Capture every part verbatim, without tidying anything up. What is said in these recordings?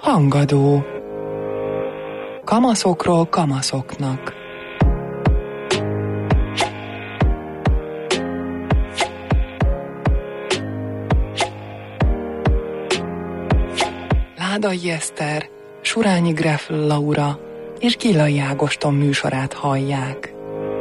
Hangadó. Kamaszokról kamaszoknak. Ládai Eszter, Surányi Greffl Laura és Gillai Ágoston műsorát hallják.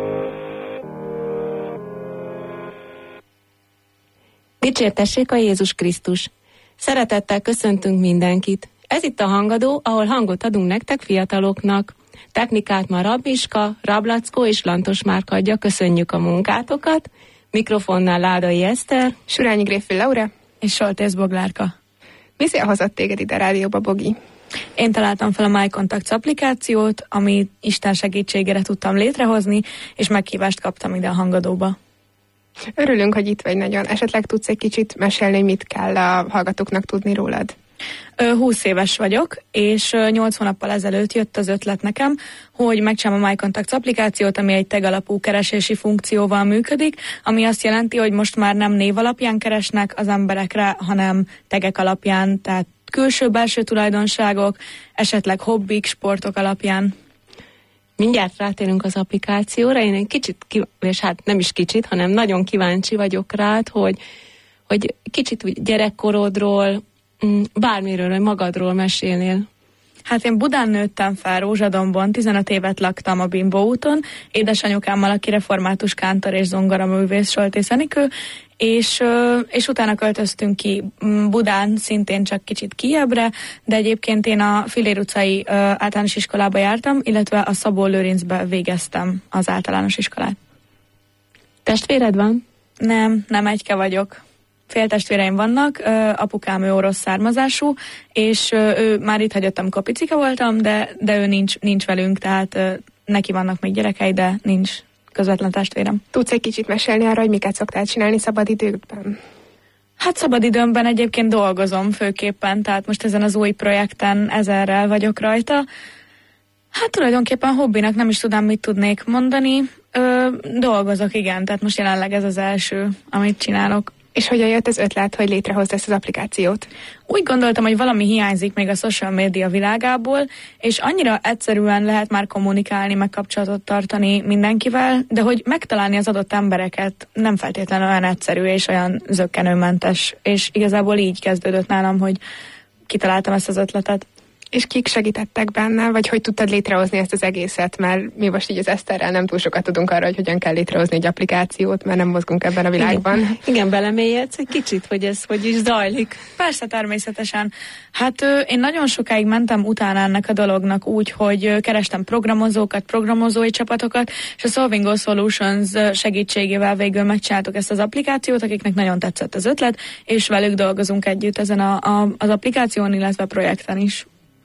Dicsértessék a Jézus Krisztus! Szeretettel köszöntünk mindenkit! Ez itt a Hangadó, ahol hangot adunk nektek fiataloknak. Technikát ma Rabmiska, Rablackó és Lantos Márka adja, köszönjük a munkátokat. Mikrofonnál Ládai Eszter, Surányi Greffl Laura és Soltész Boglárka. Mi szél hozott téged ide a rádióba, Bogi? Én találtam fel a MyContacts applikációt, ami Isten segítségére tudtam létrehozni, és meghívást kaptam ide a Hangadóba. Örülünk, hogy itt vagy nagyon. Esetleg tudsz egy kicsit mesélni, hogy mit kell a hallgatóknak tudni rólad? húsz éves vagyok, és nyolc hónappal ezelőtt jött az ötlet nekem, hogy megcsinálom a MyContacts applikációt, ami egy tag alapú keresési funkcióval működik, ami azt jelenti, hogy most már nem név alapján keresnek az emberekre, hanem tegek alapján, tehát külső-belső tulajdonságok, esetleg hobbik, sportok alapján. Mindjárt rátérünk az applikációra. Én egy kicsit, és hát nem is kicsit, hanem nagyon kíváncsi vagyok rád, hogy, hogy kicsit úgy gyerekkorodról, bármiről, hogy magadról mesélnél. Hát én Budán nőttem fel, Rózsadombon, tizenöt évet laktam a Bimbó úton, édesanyukámmal, aki református kántor és zongoraművész, Soltész Enikő, és, és utána költöztünk ki Budán, szintén csak kicsit kijebbre, de egyébként én a Fillér utcai általános iskolába jártam, illetve a Szabó-Lőrincbe végeztem az általános iskolát. Testvéred van? Nem, nem egyke vagyok. Féltestvéreim vannak, apukám ő orosz származású, és ő már itt hagyott, amikor picika voltam, de, de ő nincs, nincs velünk, tehát neki vannak még gyerekei, de nincs közvetlen testvérem. Tudsz egy kicsit mesélni arra, hogy miket szoktál csinálni szabadidőkben? Hát szabadidőmben egyébként dolgozom főképpen, tehát most ezen az új projekten ezerrel vagyok rajta. Hát tulajdonképpen hobbinak nem is tudom, mit tudnék mondani. Ö, dolgozok, igen, tehát most jelenleg ez az első, amit csinálok. És hogyan jött az ötlet, hogy létrehozd ezt az applikációt? Úgy gondoltam, hogy valami hiányzik még a social media világából, és annyira egyszerűen lehet már kommunikálni, meg kapcsolatot tartani mindenkivel, de hogy megtalálni az adott embereket nem feltétlenül olyan egyszerű és olyan zökkenőmentes, és igazából így kezdődött nálam, hogy kitaláltam ezt az ötletet. És kik segítettek benne, vagy hogy tudtad létrehozni ezt az egészet? Mert mi most így az Eszterrel nem túl sokat tudunk arra, hogy hogyan kell létrehozni egy applikációt, mert nem mozgunk ebben a világban. Igen, Igen belemélyedsz egy kicsit, hogy ez hogy is zajlik. Persze, természetesen. Hát én nagyon sokáig mentem utána ennek a dolognak úgy, hogy kerestem programozókat, programozói csapatokat, és a Solving All Solutions segítségével végül megcsináltuk ezt az applikációt, akiknek nagyon tetszett az ötlet, és velük dolgozunk együtt ezen a, a, az applikáción, illetve a projekten is.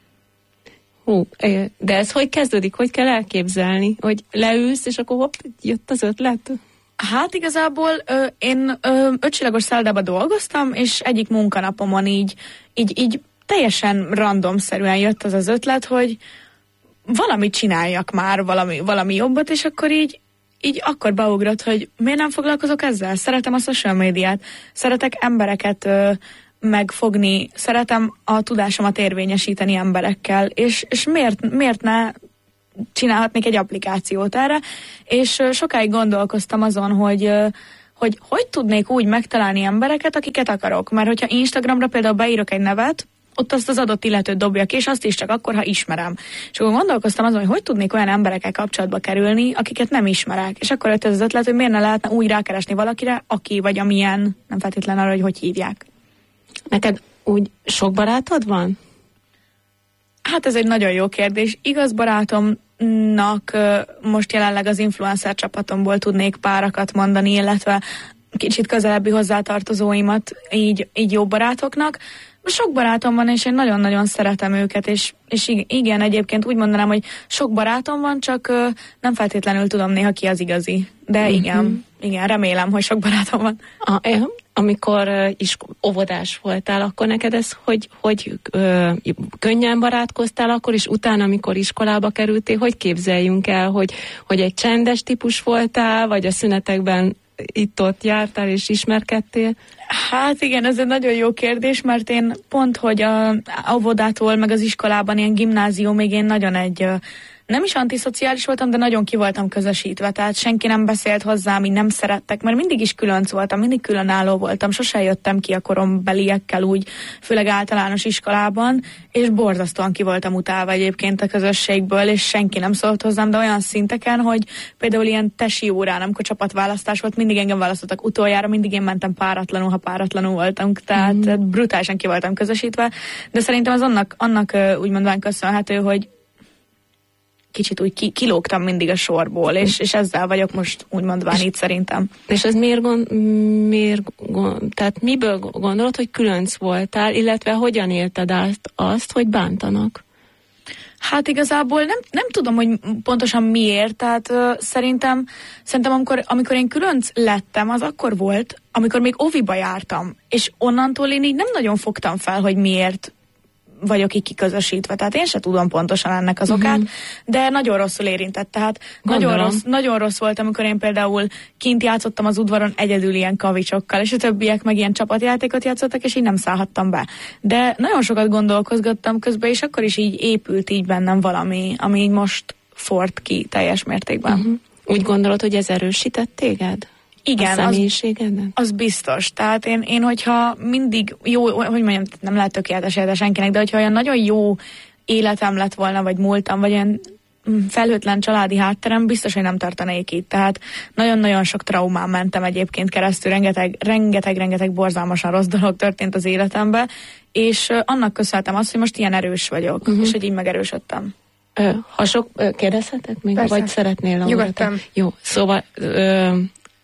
Hú, de ez hogy kezdődik? Hogy kell elképzelni? Hogy leülsz, és akkor hopp, jött az ötlet? Hát igazából ö, én ö, ötcsillagos szállodában dolgoztam, és egyik munkanapomon így, így, így teljesen randomszerűen jött az az ötlet, hogy valamit csináljak már, valami, valami jobbat, és akkor így, így akkor beugrott, hogy miért nem foglalkozok ezzel? Szeretem a social médiát, szeretek embereket ö, megfogni, szeretem a tudásomat érvényesíteni emberekkel, és, és miért, miért ne csinálhatnék egy applikációt erre, és sokáig gondolkoztam azon, hogy, hogy hogy tudnék úgy megtalálni embereket, akiket akarok, mert hogyha Instagramra például beírok egy nevet, ott azt az adott illetőt dobja ki, és azt is csak akkor, ha ismerem. És akkor gondolkoztam azon, hogy hogy tudnék olyan emberekkel kapcsolatba kerülni, akiket nem ismerek. És akkor jött ez az ötlet, hogy miért ne lehetne úgy rákeresni valakire, aki vagy amilyen, nem feltétlenül arra, hogy hogy hívják. Neked úgy sok barátod van? Hát ez egy nagyon jó kérdés. Igaz barátomnak most jelenleg az influencer csapatomból tudnék párakat mondani, illetve kicsit közelebbi hozzátartozóimat így, így jó barátoknak. Sok barátom van, és én nagyon-nagyon szeretem őket, és, és igen, egyébként úgy mondanám, hogy sok barátom van, csak nem feltétlenül tudom néha ki az igazi. De mm-hmm. igen, igen, remélem, hogy sok barátom van. A, amikor uh, is óvodás voltál, akkor neked ez, hogy, hogy uh, könnyen barátkoztál akkor, és utána, amikor iskolába kerültél, hogy képzeljünk el, hogy, hogy egy csendes típus voltál, vagy a szünetekben itt-ott jártál és ismerkedtél? Hát igen, ez egy nagyon jó kérdés, mert én pont, hogy a óvodától, meg az iskolában, ilyen gimnáziumig én nagyon egy... nem is antiszociális voltam, de nagyon ki voltam közösítve, tehát senki nem beszélt hozzám, így nem szerettek, mert mindig is különc voltam, mindig különálló voltam, sosem jöttem ki a korombeliekkel úgy, főleg általános iskolában, és borzasztóan ki voltam utálva egyébként a közösségből, és senki nem szólt hozzám, de olyan szinteken, hogy például ilyen tesi órán, amikor csapatválasztás volt, mindig engem választottak utoljára, mindig én mentem páratlanul, ha páratlanul voltam, tehát mm. brutálisan ki voltam közösítve, de szerintem az annak, annak úgymondván köszönhető, hogy kicsit úgy ki, kilógtam mindig a sorból, és, és ezzel vagyok most úgymondván itt szerintem. És ez miért, gond, miért gond, tehát miből gondolod, hogy különc voltál, illetve hogyan élted át azt, hogy bántanak? Hát igazából nem, nem tudom, hogy pontosan miért, tehát uh, szerintem, szerintem amikor, amikor én különc lettem, az akkor volt, amikor még óviba jártam, és onnantól én így nem nagyon fogtam fel, hogy miért vagyok így kiközösítve. Tehát én se tudom pontosan ennek az okát, uh-huh. de nagyon rosszul érintett. Tehát nagyon rossz, nagyon rossz volt, amikor én például kint játszottam az udvaron egyedül ilyen kavicsokkal, és a többiek meg ilyen csapatjátékot játszottak, és így nem szállhattam be. De nagyon sokat gondolkozgattam közben, és akkor is így épült így bennem valami, ami így most fort ki teljes mértékben. Uh-huh. Úgy gondolod, hogy ez erősített téged? Igen, az, az biztos. Tehát én, én, hogyha mindig jó, hogy mondjam, nem lehet tökéletes élete senkinek, de hogyha olyan nagyon jó életem lett volna, vagy múltam, vagy olyan felhőtlen családi hátterem, biztos, hogy nem tartanék itt. Tehát nagyon-nagyon sok traumán mentem egyébként keresztül, rengeteg, rengeteg, rengeteg borzalmasan rossz dolog történt az életemben, és annak köszönhetem azt, hogy most ilyen erős vagyok, uh-huh. és hogy így megerősödtem. Ö, ha sok, ö, kérdezhetek még, Persze. vagy szeretnél? Nyugodtan. Jó, szóval... Ö,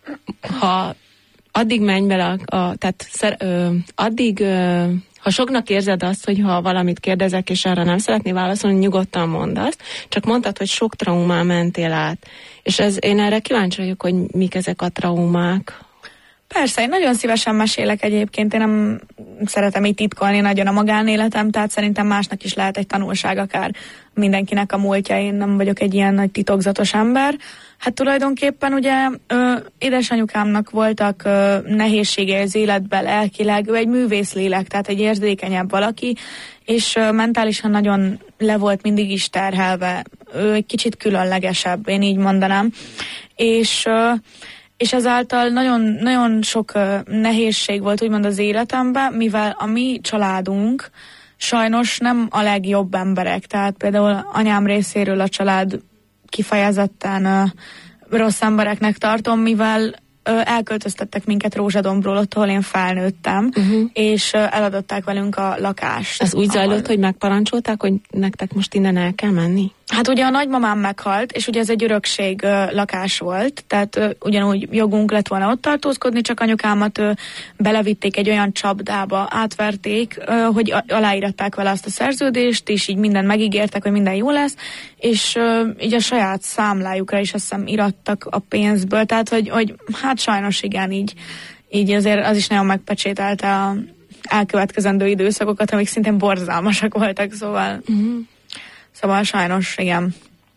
ha addig menj bele, a, a, tehát szer, ö, addig, ö, ha soknak érzed azt, hogy ha valamit kérdezek, és arra nem szeretnél válaszolni, nyugodtan mondd azt, csak mondtad, hogy sok traumán mentél át. És ez, én erre kíváncsi vagyok, hogy mik ezek a traumák. Persze, én nagyon szívesen mesélek egyébként, én nem szeretem így titkolni nagyon a magánéletem, tehát szerintem másnak is lehet egy tanulság, akár mindenkinek a múltja, én nem vagyok egy ilyen nagy titokzatos ember. Hát tulajdonképpen ugye ö, édesanyukámnak voltak ö, nehézségei az életben lelkileg, ő egy művészlélek, tehát egy érzékenyebb valaki, és ö, mentálisan nagyon le volt mindig is terhelve, ő egy kicsit különlegesebb, én így mondanám, és... Ö, és ezáltal nagyon, nagyon sok uh, nehézség volt úgymond az életemben, mivel a mi családunk sajnos nem a legjobb emberek. Tehát például anyám részéről a család kifejezetten uh, rossz embereknek tartom, mivel uh, elköltöztettek minket Rózsadombról, ott, ahol én felnőttem, uh-huh. és uh, eladották velünk a lakást. Ez úgy zajlott, ahol... hogy megparancsolták, hogy nektek most innen el kell menni? Hát ugye a nagymamám meghalt, és ugye ez egy örökség uh, lakás volt, tehát uh, ugyanúgy jogunk lett volna ott tartózkodni, csak anyukámat uh, belevitték egy olyan csapdába, átverték, uh, hogy aláíratták vele azt a szerződést, és így mindent megígértek, hogy minden jó lesz, és uh, így a saját számlájukra is azt hiszem irattak a pénzből, tehát hogy, hogy hát sajnos igen, így, így azért az is nagyon megpecsételte a elkövetkezendő időszakokat, amik szintén borzalmasak voltak, szóval... Uh-huh. Szóval sajnos, igen.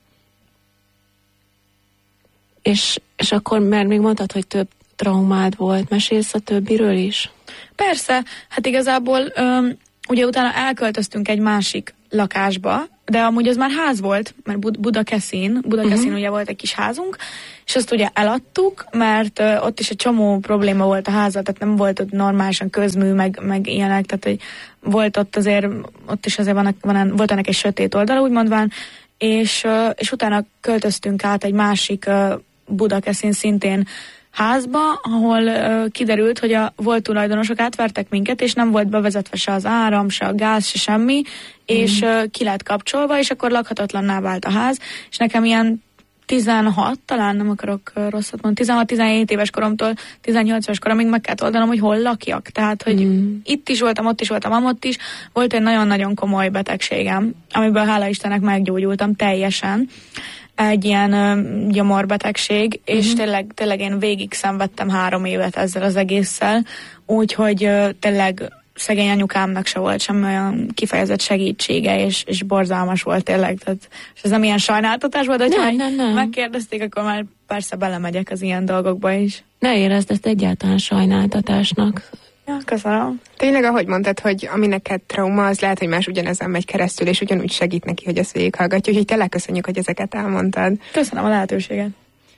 És, és akkor, mert még mondtad, hogy több traumád volt, mesélsz a többiről is? Persze, hát igazából öm, ugye utána elköltöztünk egy másik lakásba, de amúgy az már ház volt, mert Bud- Budakeszin, Budakeszin uh-huh. ugye volt egy kis házunk, és azt ugye eladtuk, mert ö, ott is egy csomó probléma volt a házzal, tehát nem volt ott normálisan közmű, meg, meg ilyenek, tehát hogy volt ott azért, ott is azért van, van, volt ennek egy sötét oldala, úgymondván, és, ö, és utána költöztünk át egy másik ö, Budakeszin szintén házba, ahol uh, kiderült, hogy a volt tulajdonosok átvertek minket, és nem volt bevezetve se az áram, se a gáz, se semmi, mm. és uh, ki lett kapcsolva, és akkor lakhatatlanná vált a ház, és nekem ilyen tizenhat, talán nem akarok uh, rosszat mondani, tizenhat-tizenhét éves koromtól tizennyolc éves koromig meg kellett oldanom, hogy hol lakjak. Tehát, hogy mm. itt is voltam, ott is voltam, amott is. Volt egy nagyon-nagyon komoly betegségem, amiből hála Istennek meggyógyultam teljesen. Egy ilyen uh, gyomorbetegség, és uh-huh. tényleg, tényleg én végig szenvedtem három évet ezzel az egésszel, úgyhogy uh, tényleg szegény anyukámnak se volt semmi olyan kifejezett segítsége, és, és borzalmas volt tényleg. Tehát, és ez nem ilyen sajnáltatás volt, de ha megkérdezték, akkor már persze belemegyek az ilyen dolgokba is. ne érezd ezt egyáltalán sajnáltatásnak. Ja, köszönöm. Tényleg, ahogy mondtad, hogy ami neked trauma, az lehet, hogy más ugyanezen megy keresztül, és ugyanúgy segít neki, hogy ezt végighallgatja. Úgyhogy tényleg köszönjük, hogy ezeket elmondtad. Köszönöm a lehetőséget.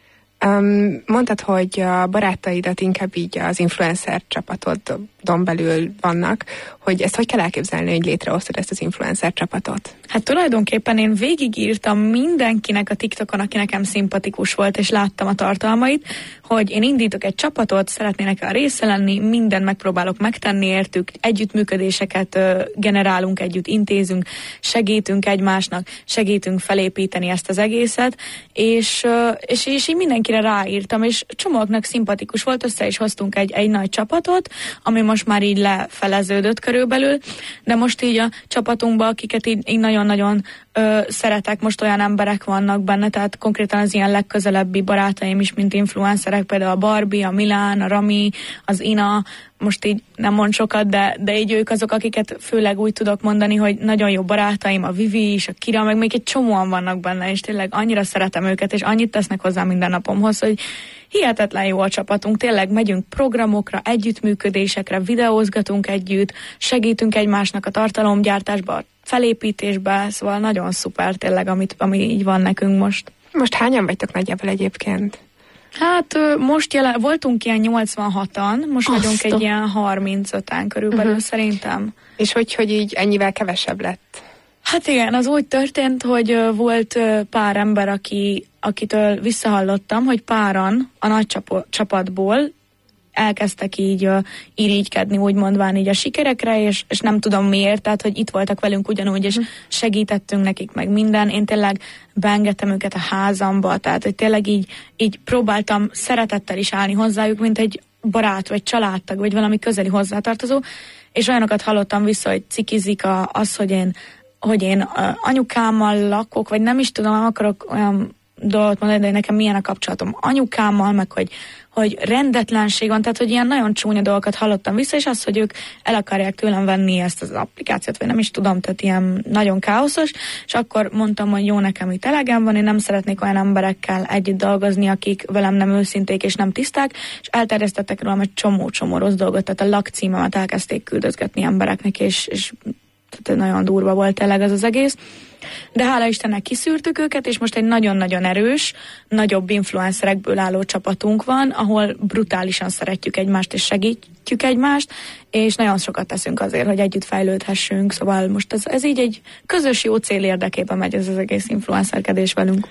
Um, mondtad, hogy a barátaidat inkább így az influencer csapatodon belül vannak, hogy ezt hogy kell elképzelni, hogy létrehoztad ezt az influencer csapatot? Hát tulajdonképpen én végigírtam mindenkinek a TikTokon, aki nekem szimpatikus volt, és láttam a tartalmait, hogy én indítok egy csapatot, szeretnének a része lenni, mindent megpróbálok megtenni értük, együttműködéseket uh, generálunk, együtt intézünk, segítünk egymásnak, segítünk felépíteni ezt az egészet, és, uh, és, és így mindenkire ráírtam, és csomóknak szimpatikus volt, össze is hoztunk egy, egy nagy csapatot, ami most már így lefeleződött körülbelül, de most így a csapatunkban, akiket így, így nagyon-nagyon ö, szeretek, most olyan emberek vannak benne, tehát konkrétan az ilyen legközelebbi barátaim is, mint influencerek, például a Barbie, a Milán, a Rami, az Ina, most így nem mond sokat, de, de így ők azok, akiket főleg úgy tudok mondani, hogy nagyon jó barátaim, a Vivi is, a Kira, meg még egy csomóan vannak benne, és tényleg annyira szeretem őket, és annyit tesznek hozzá minden napomhoz, hogy hihetetlen jó a csapatunk, tényleg megyünk programokra, együttműködésekre, videózgatunk együtt, segítünk egymásnak a tartalomgyártásba, a felépítésbe, szóval nagyon szuper tényleg, amit, ami így van nekünk most. Most hányan vagytok nagyjából egyébként? Hát most jelen, voltunk ilyen nyolcvanhatan, most Azt vagyunk egy ilyen harmincöten körülbelül uh-huh. szerintem. És hogy, hogy így ennyivel kevesebb lett? Hát igen, az úgy történt, hogy volt pár ember, aki, akitől visszahallottam, hogy páran a nagy csapo- csapatból elkezdtek így uh, irigykedni, úgy mondván így a sikerekre, és, és nem tudom miért, tehát, hogy itt voltak velünk ugyanúgy, és segítettünk nekik meg minden. Én tényleg beengedtem őket a házamba, tehát, hogy tényleg így, így próbáltam szeretettel is állni hozzájuk, mint egy barát, vagy családtag, vagy valami közeli hozzátartozó, és olyanokat hallottam vissza, hogy cikizik a, az, hogy én, hogy én uh, anyukámmal lakok, vagy nem is tudom, nem akarok olyan dolgot mondani, de nekem milyen a kapcsolatom anyukámmal, meg hogy, hogy rendetlenség van, tehát hogy ilyen nagyon csúnya dolgokat hallottam vissza, és az, hogy ők el akarják tőlem venni ezt az applikációt, vagy nem is tudom, tehát ilyen nagyon káoszos, és akkor mondtam, hogy jó, nekem itt elegem van, én nem szeretnék olyan emberekkel együtt dolgozni, akik velem nem őszinték és nem tiszták, és elterjesztettek rólam egy csomó-csomó rossz dolgot, tehát a lakcímemet elkezdték küldözgetni embereknek, és, és tehát nagyon durva volt tényleg ez az egész. De hála Istennek kiszűrtük őket, és most egy nagyon-nagyon erős, nagyobb influencerekből álló csapatunk van, ahol brutálisan szeretjük egymást, és segítjük egymást, és nagyon sokat teszünk azért, hogy együtt fejlődhessünk, szóval most ez, ez így egy közös jó cél érdekében megy ez az egész influencerkedés velünk.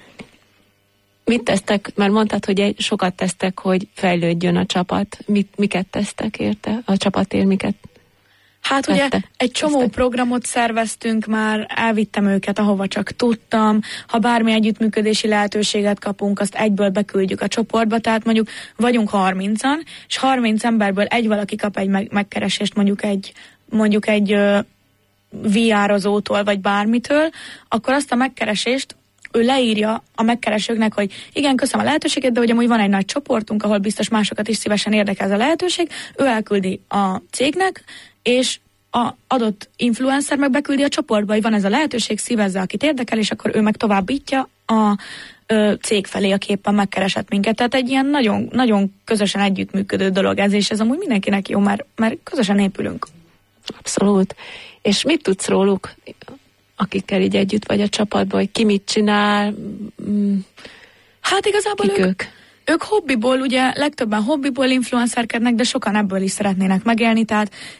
Mit tesztek? Mert mondtad, hogy egy, sokat tesztek, hogy fejlődjön a csapat. Mit, miket tesztek érte? A csapatért miket? Hát ugye egy csomó programot szerveztünk már, elvittem őket, ahova csak tudtam. Ha bármi együttműködési lehetőséget kapunk, azt egyből beküldjük a csoportba, tehát mondjuk vagyunk harmincan, és harminc emberből egy valaki kap egy meg- megkeresést mondjuk egy, mondjuk egy uh, vé er-ozótól, vagy bármitől, akkor azt a megkeresést ő leírja a megkeresőknek, hogy igen, köszönöm a lehetőséget, de hogy amúgy van egy nagy csoportunk, ahol biztos másokat is szívesen érdekel ez a lehetőség, ő elküldi a cégnek, és a adott influencer meg beküldi a csoportba, hogy van ez a lehetőség, szívezze, akit érdekel, és akkor ő meg továbbítja a ö, cég felé, aki éppen megkeresett minket. Tehát egy ilyen nagyon, nagyon közösen együttműködő dolog ez, és ez amúgy mindenkinek jó, mert, mert közösen épülünk. Abszolút. És mit tudsz róluk, akikkel így együtt vagy a csapatban, hogy ki mit csinál? Mm, hát igazából ők, ők? Ők hobbiból, ugye legtöbben hobbiból influencerkednek, de sokan ebből is szeretnének megélni, tehát